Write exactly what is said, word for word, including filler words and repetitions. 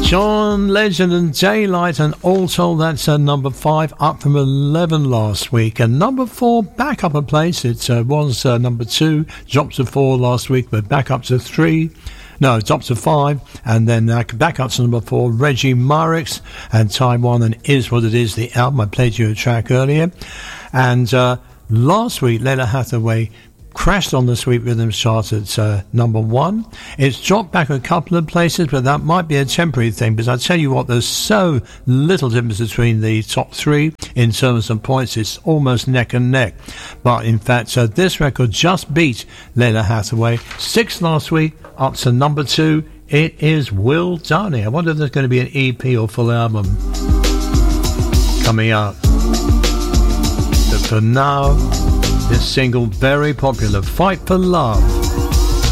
John Legend and Daylight, and All Told, that's uh, number five, up from eleven last week. And number four, back up a place. It uh, was uh, number two, dropped to four last week, but back up to three. No, dropped to five, and then uh, back up to number four, Reggie Marix and Taiwan, and Is What It Is, the album. I played you a track earlier. And uh, last week, Laila Hathaway crashed on the Sweet Rhythms chart at uh, number one. It's dropped back a couple of places, but that might be a temporary thing, because I tell you what, there's so little difference between the top three in terms of points. It's almost neck and neck. But in fact, uh, this record just beat Laila Hathaway. Six last week, up to number two. It is Will Darney. I wonder if there's going to be an E P or full album coming out. But for now, this single, very popular, Fight for Love.